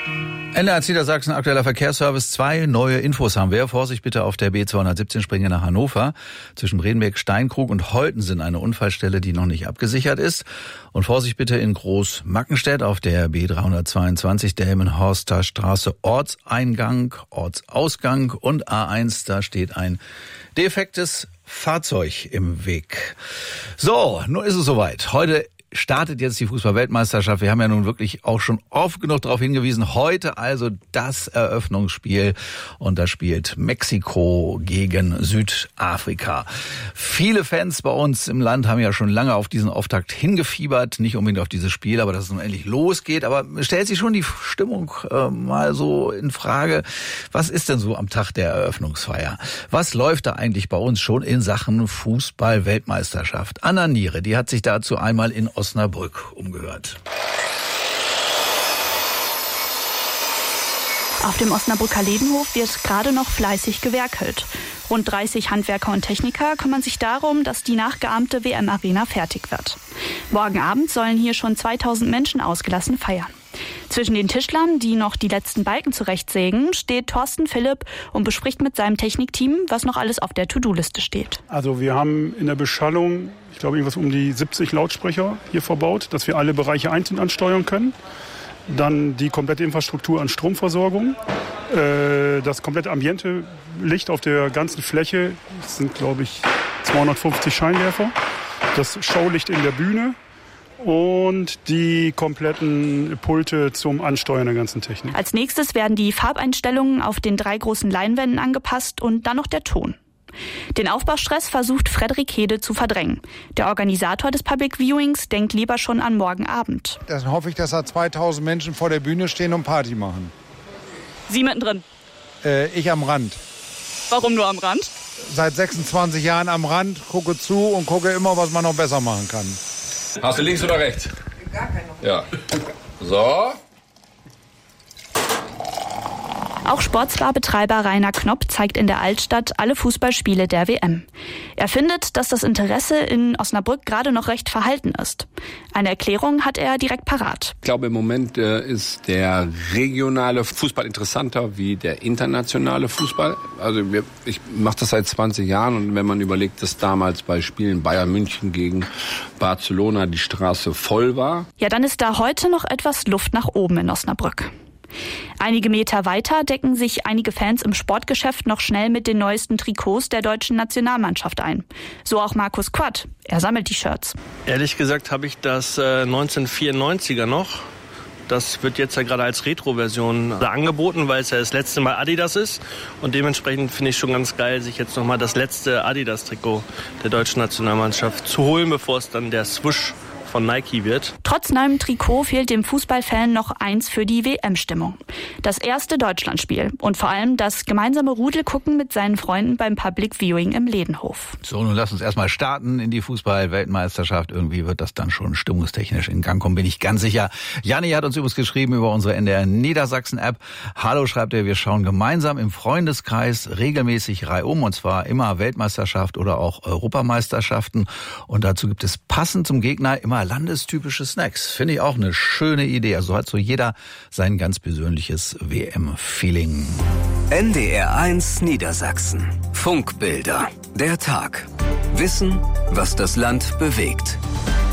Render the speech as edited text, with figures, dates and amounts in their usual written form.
NDR Niedersachsen, aktueller Verkehrsservice. 2 neue Infos haben wir. Vorsicht bitte auf der B217 Springe nach Hannover. Zwischen Bredenbeck, Steinkrug und Holtensen eine Unfallstelle, die noch nicht abgesichert ist. Und Vorsicht bitte in Großmackenstedt auf der B322 Delmenhorster Straße. Ortseingang, Ortsausgang und A1, da steht ein defektes Fahrzeug im Weg. So, nun ist es soweit. Heute startet jetzt die Fußball-Weltmeisterschaft. Wir haben ja nun wirklich auch schon oft genug darauf hingewiesen. Heute also das Eröffnungsspiel und da spielt Mexiko gegen Südafrika. Viele Fans bei uns im Land haben ja schon lange auf diesen Auftakt hingefiebert. Nicht unbedingt auf dieses Spiel, aber dass es nun endlich losgeht. Aber stellt sich schon die Stimmung mal so in Frage. Was ist denn so am Tag der Eröffnungsfeier? Was läuft da eigentlich bei uns schon in Sachen Fußball-Weltmeisterschaft? Anna Niere, die hat sich dazu einmal in Osnabrück umgehört. Auf dem Osnabrücker Ledenhof wird gerade noch fleißig gewerkelt. Rund 30 Handwerker und Techniker kümmern sich darum, dass die nachgeahmte WM-Arena fertig wird. Morgen Abend sollen hier schon 2000 Menschen ausgelassen feiern. Zwischen den Tischlern, die noch die letzten Balken zurechtsägen, steht Thorsten Philipp und bespricht mit seinem Technikteam, was noch alles auf der To-Do-Liste steht. Also wir haben in der Beschallung, ich glaube, irgendwas um die 70 Lautsprecher hier verbaut, dass wir alle Bereiche einzeln ansteuern können. Dann die komplette Infrastruktur an Stromversorgung. Das komplette Ambiente Licht auf der ganzen Fläche, das sind, glaube ich, 250 Scheinwerfer. Das Showlicht in der Bühne. Und die kompletten Pulte zum Ansteuern der ganzen Technik. Als nächstes werden die Farbeinstellungen auf den 3 großen Leinwänden angepasst und dann noch der Ton. Den Aufbaustress versucht Frederik Hede zu verdrängen. Der Organisator des Public Viewings denkt lieber schon an morgen Abend. Dann hoffe ich, dass da 2000 Menschen vor der Bühne stehen und Party machen. Sie mittendrin? Ich am Rand. Warum nur am Rand? Seit 26 Jahren am Rand, gucke zu und gucke immer, was man noch besser machen kann. Hast du links oder rechts? Gar keine. Ja. So. Auch Sportsbarbetreiber Rainer Knopp zeigt in der Altstadt alle Fußballspiele der WM. Er findet, dass das Interesse in Osnabrück gerade noch recht verhalten ist. Eine Erklärung hat er direkt parat. Ich glaube, im Moment ist der regionale Fußball interessanter wie der internationale Fußball. Also ich mache das seit 20 Jahren und wenn man überlegt, dass damals bei Spielen Bayern München gegen Barcelona die Straße voll war. Ja, dann ist da heute noch etwas Luft nach oben in Osnabrück. Einige Meter weiter decken sich einige Fans im Sportgeschäft noch schnell mit den neuesten Trikots der deutschen Nationalmannschaft ein. So auch Markus Quatt. Er sammelt die Shirts. Ehrlich gesagt habe ich das 1994er noch. Das wird jetzt ja gerade als Retro-Version angeboten, weil es ja das letzte Mal Adidas ist. Und dementsprechend finde ich schon ganz geil, sich jetzt nochmal das letzte Adidas-Trikot der deutschen Nationalmannschaft zu holen, bevor es dann der Swoosh von Nike wird. Trotz neuem Trikot fehlt dem Fußballfan noch eins für die WM-Stimmung. Das erste Deutschlandspiel und vor allem das gemeinsame Rudelgucken mit seinen Freunden beim Public Viewing im Ledenhof. So, nun lass uns erstmal starten in die Fußball-Weltmeisterschaft. Irgendwie wird das dann schon stimmungstechnisch in Gang kommen, bin ich ganz sicher. Janni hat uns übrigens geschrieben über unsere NDR Niedersachsen-App. Hallo, schreibt er, wir schauen gemeinsam im Freundeskreis regelmäßig reihum, und zwar immer Weltmeisterschaft oder auch Europameisterschaften. Und dazu gibt es passend zum Gegner immer landestypische Snacks. Finde ich auch eine schöne Idee. Also hat so jeder sein ganz persönliches WM-Feeling. NDR1 Niedersachsen. Funkbilder. Der Tag. Wissen, was das Land bewegt.